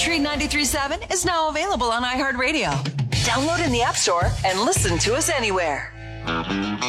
Country 93.7 is now available on iHeartRadio. Download in the App Store and listen to us anywhere.